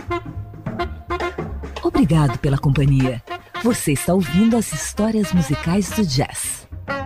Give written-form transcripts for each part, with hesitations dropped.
Obrigado pela companhia. Você está ouvindo as histórias musicais do jazz.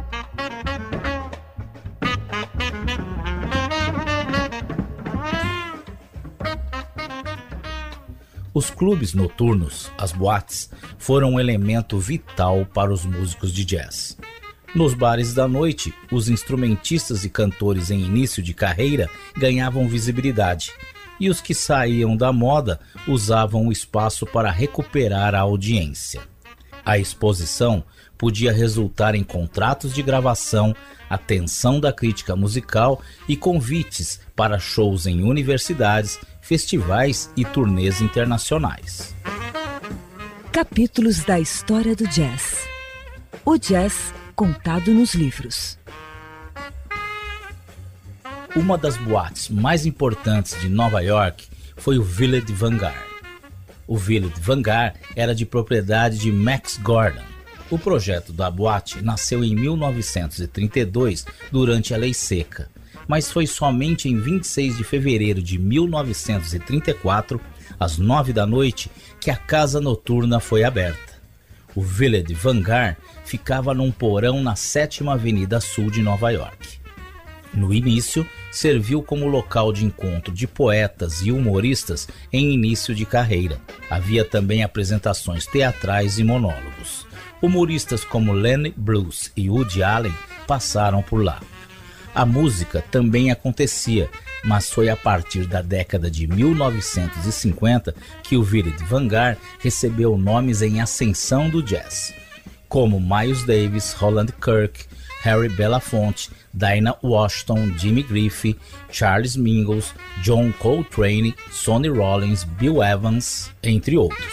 Os clubes noturnos, as boates, foram um elemento vital para os músicos de jazz. Nos bares da noite, os instrumentistas e cantores em início de carreira ganhavam visibilidade, e os que saíam da moda usavam o espaço para recuperar a audiência. A exposição podia resultar em contratos de gravação, atenção da crítica musical e convites para shows em universidades, festivais e turnês internacionais. Capítulos da história do jazz. O jazz contado nos livros. Uma das boates mais importantes de Nova York foi o Village Vanguard. O Village Vanguard era de propriedade de Max Gordon. O projeto da boate nasceu em 1932 durante a Lei Seca, mas foi somente em 26 de fevereiro de 1934, às 9 da noite, que a casa noturna foi aberta. O Village Vanguard ficava num porão na 7ª Avenida Sul de Nova York. No início, serviu como local de encontro de poetas e humoristas em início de carreira. Havia também apresentações teatrais e monólogos. Humoristas como Lenny Bruce e Woody Allen passaram por lá. A música também acontecia, mas foi a partir da década de 1950 que o Village Vanguard recebeu nomes em ascensão do jazz, como Miles Davis, Roland Kirk, Harry Belafonte, Dinah Washington, Jimmy Griffith, Charles Mingus, John Coltrane, Sonny Rollins, Bill Evans, entre outros.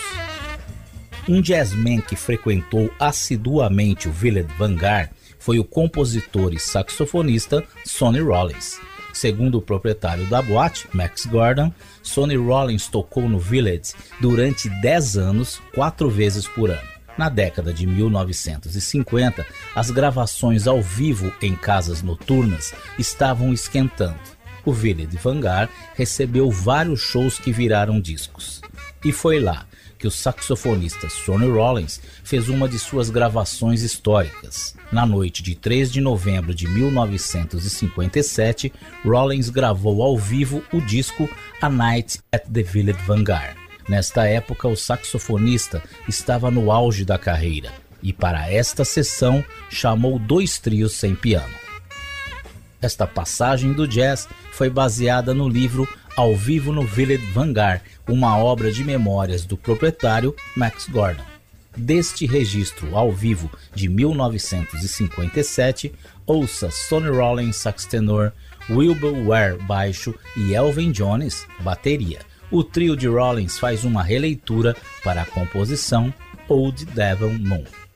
Um jazzman que frequentou assiduamente o Village Vanguard foi o compositor e saxofonista Sonny Rollins. Segundo o proprietário da boate, Max Gordon, Sonny Rollins tocou no Village durante 10 anos, 4 vezes por ano. Na década de 1950, as gravações ao vivo em casas noturnas estavam esquentando. O Village Vanguard recebeu vários shows que viraram discos. E foi lá que o saxofonista Sonny Rollins fez uma de suas gravações históricas. Na noite de 3 de novembro de 1957, Rollins gravou ao vivo o disco A Night at the Village Vanguard. Nesta época, o saxofonista estava no auge da carreira e para esta sessão chamou 2 trios sem piano. Esta passagem do jazz foi baseada no livro Ao Vivo no Village Vanguard, uma obra de memórias do proprietário Max Gordon. Deste registro ao vivo de 1957, ouça Sonny Rollins sax tenor, Wilbur Ware baixo e Elvin Jones bateria. O trio de Rollins faz uma releitura para a composição Old Devil Moon.